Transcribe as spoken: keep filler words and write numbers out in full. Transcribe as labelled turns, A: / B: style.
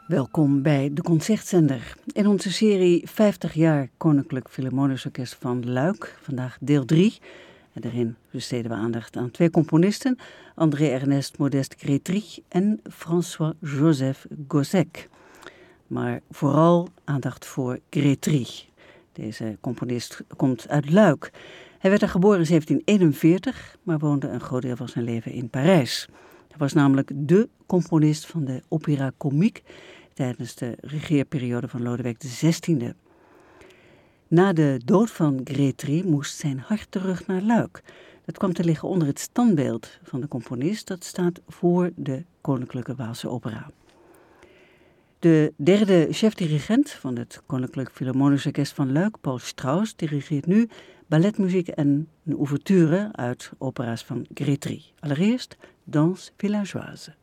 A: Welkom bij de Concertzender. In onze serie vijftig jaar Koninklijk Philharmonisch Orkest van Luik, vandaag deel drie. En daarin besteden we aandacht aan twee componisten, André-Ernest Modeste Grétry en François-Joseph Gossec. Maar vooral aandacht voor Grétry. Deze componist komt uit Luik. Hij werd er geboren in zeventien eenenveertig, maar woonde een groot deel van zijn leven in Parijs. Hij was namelijk dé componist van de opéra comique tijdens de regeerperiode van Lodewijk de zestiende. Na de dood van Grétry moest zijn hart terug naar Luik. Dat kwam te liggen onder het standbeeld van de componist. Dat staat voor de Koninklijke Waalse Opera. De derde chef-dirigent van het Koninklijk Philharmonisch Orkest van Luik, Paul Strauss, dirigeert nu balletmuziek en een ouverture uit opera's van Grétry. Allereerst Danse Villageoise.